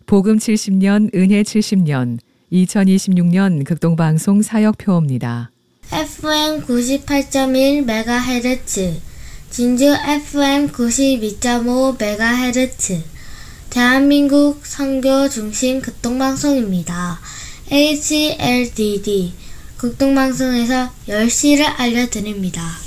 복음 70년, 은혜 70년, 2026년 극동방송 사역표입니다. FM 98.1MHz, 진주 FM 92.5MHz, 대한민국 선교 중심 극동방송입니다. HLDD 극동방송에서 10시를 알려드립니다.